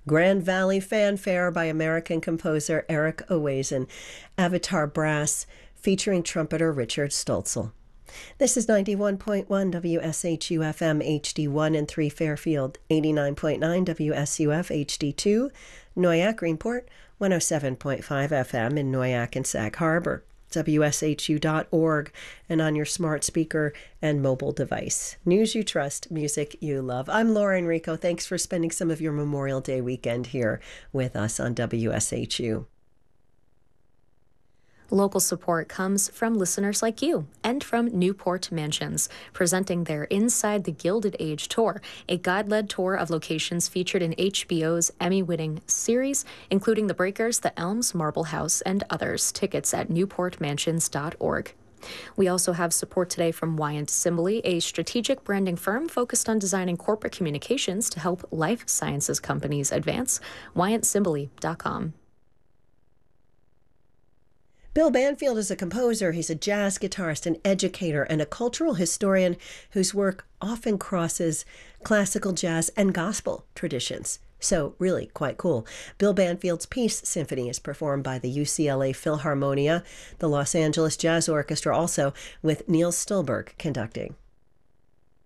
Grand Valley Fanfare by American composer Eric Owazen. Avatar Brass featuring trumpeter Richard Stolzel. This is 91.1 WSHU FM HD1 in 3 Fairfield, 89.9 WSUF HD2, Noyak Greenport, 107.5 FM in Noyak and Sag Harbor, WSHU.org, and on your smart speaker and mobile device. News you trust, music you love. I'm Laura Enrico. Thanks for spending some of your Memorial Day weekend here with us on WSHU. Local support comes from listeners like you and from Newport Mansions, presenting their Inside the Gilded Age tour, a guide-led tour of locations featured in HBO's Emmy-winning series, including The Breakers, The Elms, Marble House, and others. Tickets at newportmansions.org. We also have support today from Wyant Simboli, a strategic branding firm focused on designing corporate communications to help life sciences companies advance. WyantSimboli.com. Bill Banfield is a composer. He's a jazz guitarist, an educator, and a cultural historian whose work often crosses classical jazz and gospel traditions. So really quite cool. Bill Banfield's Peace Symphony is performed by the UCLA Philharmonia, the Los Angeles Jazz Orchestra, also with Niels Stulberg conducting.